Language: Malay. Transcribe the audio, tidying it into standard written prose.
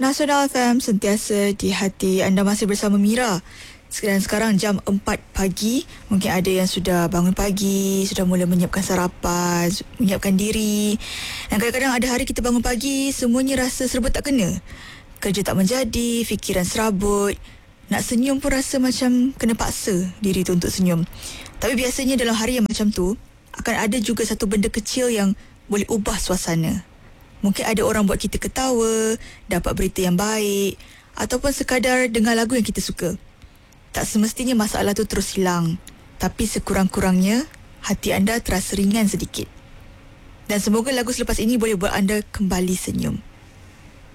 Nasional FM sentiasa di hati anda, masih bersama Mira. Dan sekarang jam 4 pagi. Mungkin ada yang sudah bangun pagi, sudah mula menyiapkan sarapan, menyiapkan diri. Dan kadang-kadang ada hari kita bangun pagi, semuanya rasa serba tak kena. Kerja tak menjadi, fikiran serabut. Nak senyum pun rasa macam kena paksa diri tu untuk senyum. Tapi biasanya dalam hari yang macam tu, akan ada juga satu benda kecil yang boleh ubah suasana. Mungkin ada orang buat kita ketawa, dapat berita yang baik, ataupun sekadar dengar lagu yang kita suka. Tak semestinya masalah tu terus hilang, tapi sekurang-kurangnya hati anda terasa ringan sedikit. Dan semoga lagu selepas ini boleh buat anda kembali senyum.